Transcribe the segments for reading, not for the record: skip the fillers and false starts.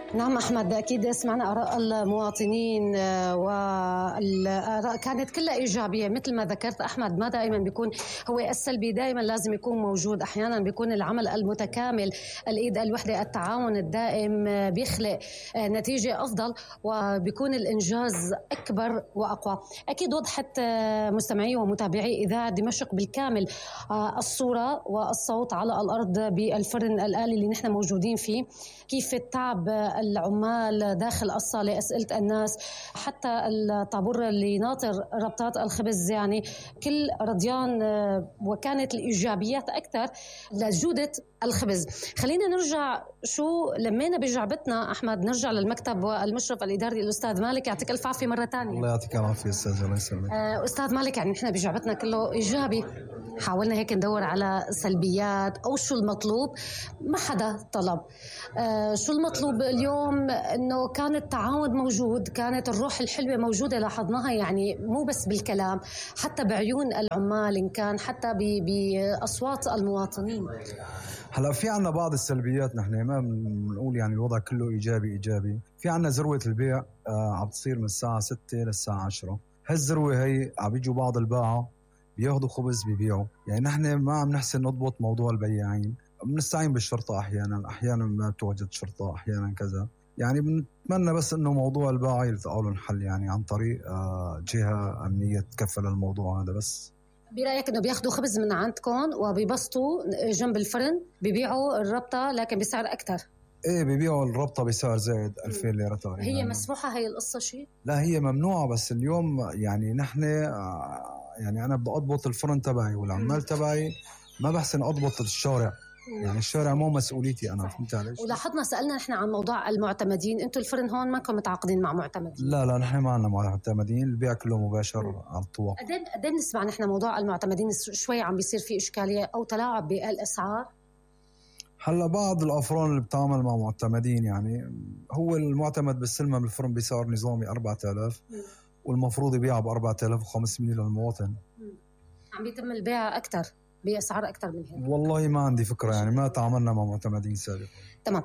نعم أحمد، أكيد سمعنا آراء المواطنين والآراء كانت كلها إيجابية. مثل ما ذكرت أحمد، ما دائما بيكون هو السلبي، دائما لازم يكون موجود. أحيانا بيكون العمل المتكامل، الإيد الوحدة، التعاون الدائم بيخلق نتيجة أفضل وبيكون الإنجاز أكبر وأقوى. أكيد وضحت مستمعي ومتابعي إذاعة دمشق بالكامل الصورة والصوت على الأرض بالفرن الآلي اللي نحن موجودين فيه، كيف التعب العمال داخل الصالة، أسئلة الناس، حتى الطابور اللي ناطر ربطات الخبز، يعني كل رضيان. وكانت الإيجابيات أكثر لجودة الخبز. خلينا نرجع شو لمينا بجعبتنا أحمد، نرجع للمكتب والمشرف الإداري الأستاذ مالك، يعطيك الف عافية مرة تانية. الله يعطيك العافية أستاذ، الله يسلمك. أستاذ مالك، يعني نحن بجعبتنا كله إيجابي، حاولنا هيك ندور على سلبيات أو شو المطلوب، ما حدا طلب. شو المطلوب اليوم؟ إنه كان التعاون موجود، كانت الروح الحلوة موجودة، لاحظناها يعني مو بس بالكلام، حتى بعيون العمال، إن كان حتى بأصوات المواطنين. هلا في عنا بعض السلبيات، نحن ما بنقول يعني الوضع كله إيجابي. في عنا ذروة البيع عم تصير من الساعة 6 للساعة 10. هالذروة هي عم بيجوا بعض الباعة بياخدوا خبز بيبيعوا، يعني نحن ما عم نحسن نضبط موضوع البياعين. بنستعين بالشرطة أحيانا ما توجد شرطة، أحيانا كذا. يعني بنتمنى بس إنه موضوع الباعة يلتقوا له حل، يعني عن طريق جهة أمنية تكفل الموضوع هذا. بس برأيك إنه بياخدوا خبز من عندكم وبيبسطوا جنب الفرن، بيبيعوا الربطة لكن بسعر أكتر؟ ايه، بيبيعوا الربطة بسعر زائد 2000 ليرة تقريبا. هي مسموحة هي القصة شيء؟ لا، هي ممنوعة. بس اليوم يعني نحن يعني أنا بدي أضبط الفرن تبعي والعمال تبعي، ما بحسن أضبط الشارع. يعني الشارع مو مسؤوليتي أنا، فهمت علي؟ ولاحظنا سألنا نحن عن موضوع المعتمدين، أنتوا الفرن هون ماكم متعاقدين مع معتمدين؟ لا نحن ما عنا معتمدين، البيع كله مباشر على الطوق. قدام نسمع نحن موضوع المعتمدين شوي عم بيصير فيه إشكالية أو تلاعب بالأسعار. هلا بعض الأفران اللي بتعامل مع معتمدين، يعني هو المعتمد بالسلمة من الفرن بسعر نظامي 4000 والمفروض يبيع ب 4500 للمواطن. عم بيتم البيع أكتر بأسعار أكتر من هيك؟ والله ما عندي فكرة، يعني ما تعاملنا مع معتمدين سابقا. تمام.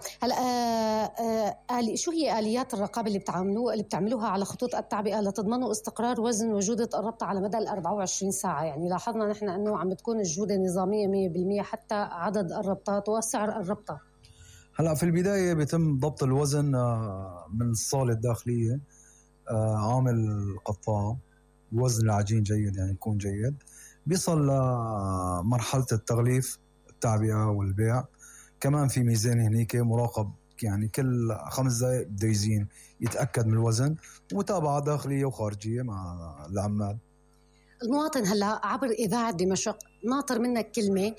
هلا شو هي آليات الرقابة اللي بتعملوها على خطوط التعبئة لتضمنوا استقرار وزن وجودة الربطة على مدى 24 ساعة؟ يعني لاحظنا نحن أنه عم بتكون الجودة نظامية 100%، حتى عدد الربطات وسعر الربطة. هلا في البداية بيتم ضبط الوزن من الصالة الداخلية، عامل قطاع وزن العجين جيد، يعني يكون جيد. بيصل لمرحلة التغليف، التعبئة والبيع. كمان في ميزان هنيك مراقب، يعني كل 5 دقائق بده يزين يتأكد من الوزن، ومتابعة داخلية وخارجية مع العمال. المواطن هلا عبر إذاعة دمشق ناطر منك كلمة.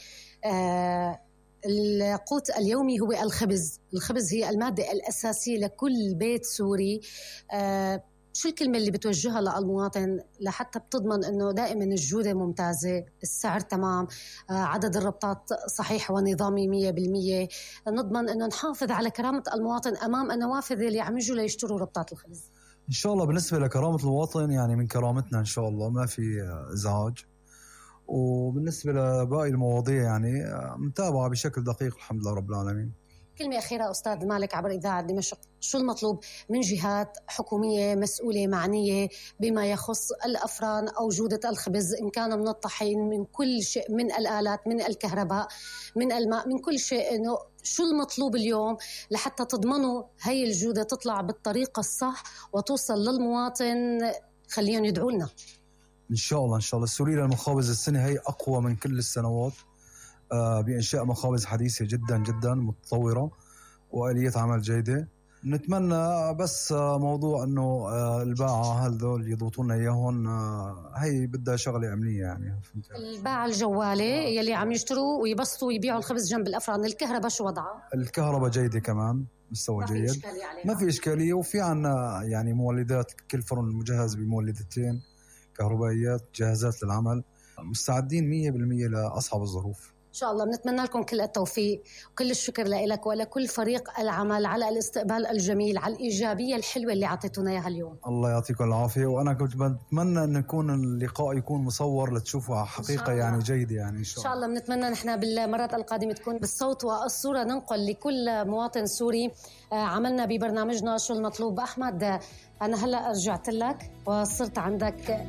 القوت اليومي هو الخبز هي المادة الأساسية لكل بيت سوري. شو الكلمة اللي بتوجهها للمواطن لحتى بتضمن أنه دائما الجودة ممتازة، السعر تمام، عدد الربطات صحيح ونظامي 100%، نضمن أنه نحافظ على كرامة المواطن أمام النوافذ اللي عم يجوا ليشتروا ربطات الخبز؟ إن شاء الله بالنسبة لكرامة المواطن، يعني من كرامتنا إن شاء الله ما في إزعاج. وبالنسبة لباقي المواضيع يعني متابعة بشكل دقيق الحمد لله رب العالمين. كلمة أخيرة أستاذ مالك عبر إذاعة دمشق، شو المطلوب من جهات حكومية مسؤولة معنية بما يخص الأفران أو جودة الخبز، إن كان من الطحين، من كل شيء، من الآلات، من الكهرباء، من الماء، من كل شيء، إنه شو المطلوب اليوم لحتى تضمنوا هاي الجودة تطلع بالطريقة الصح وتوصل للمواطن؟ خليهم يدعوا لنا إن شاء الله. السورية للمخابز السنة هي أقوى من كل السنوات، بإنشاء مخابز حديثة جدا جدا متطورة وآلية عمل جيدة. نتمنى بس موضوع إنه الباعة هذول يضبطونا إياهم، هي بدها شغلة أمنية. يعني الباعة الجوالة يلي عم يشتروا ويبسطوا ويبيعوا الخبز جنب الأفران، الكهرباء شو وضعها؟ الكهرباء جيدة كمان، مستوى جيد، ما في إشكالية. وفي عنا يعني مولدات، كل فرن مجهز بمولدتين كهربائيات جاهزات للعمل، مستعدين 100% لأصعب الظروف. شاء الله بنتمنى لكم كل التوفيق وكل الشكر لك ولكل فريق العمل على الاستقبال الجميل، على الإيجابية الحلوة اللي عطيتونا إياها اليوم. الله يعطيكم العافية، وأنا كنت بتمنى أن يكون اللقاء يكون مصور لتشوفوا حقيقة يعني جيدة يعني إن شاء الله. بنتمنى نحن بالمرات القادمة تكون بالصوت والصورة ننقل لكل مواطن سوري عملنا ببرنامجنا شو المطلوب. أحمد أنا هلأ رجعت لك وصرت عندك.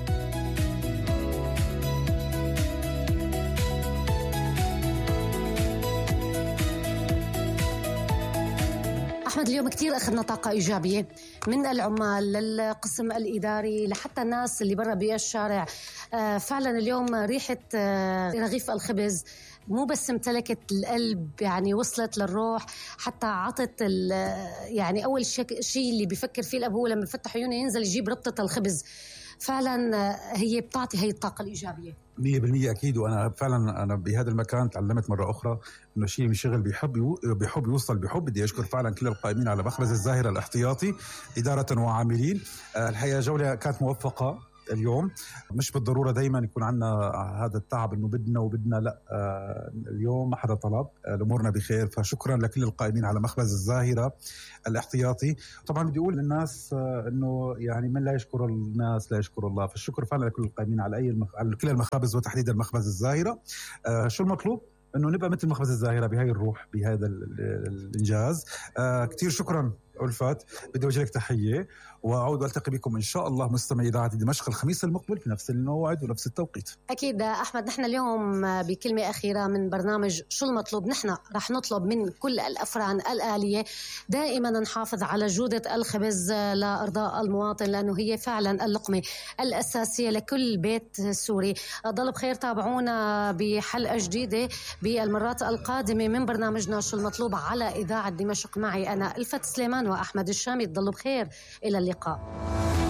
أحمد اليوم كتير أخذنا طاقة إيجابية من العمال للقسم الإداري لحتى الناس اللي برا بالشارع. فعلا اليوم ريحة رغيف الخبز مو بس امتلكت القلب، يعني وصلت للروح، حتى عطت يعني أول شيء اللي بيفكر فيه الأب هو لما بفتح عيونه ينزل يجيب ربطة الخبز. فعلا هي بتعطي هي الطاقة الإيجابية 100% أكيد. وأنا فعلا أنا بهذا المكان تعلمت مرة أخرى إنه شيء من شغل بيحب يوصل بحب. بدي أشكر فعلا كل القائمين على مخبز الزاهرة الاحتياطي إدارة وعاملين. الحقيقة جولة كانت موفقة اليوم. مش بالضرورة دايما يكون عنا هذا التعب إنه بدنا لا، اليوم ما حدا طلب، الأمورنا بخير. فشكرا لكل القائمين على مخبز الزاهرة الاحتياطي. طبعا بدي أقول للناس إنه يعني من لا يشكر الناس لا يشكر الله. فالشكر فعلا لكل القائمين على على كل المخابز وتحديدا مخبز الزاهرة. شو المطلوب؟ إنه نبقى مثل مخبز الزاهرة بهاي الروح بهذا الإنجاز. كتير شكرا ألفت، بدي أوجه لك تحية وأعود ألتقي بكم إن شاء الله مستمعي إذاعة دمشق الخميس المقبل في نفس الموعد ونفس التوقيت. أكيد أحمد، نحن اليوم بكلمة أخيرة من برنامج شو المطلوب، نحن رح نطلب من كل الأفران الآلية دائما نحافظ على جودة الخبز لإرضاء المواطن، لأنه هي فعلا اللقمة الأساسية لكل بيت سوري. ضل بخير، تابعونا بحلقة جديدة بالمرات القادمة من برنامجنا شو المطلوب على إذاعة دمشق. معي أنا ألفت سليمان وأحمد الشامي. ضلوا بخير، إلى اللقاء.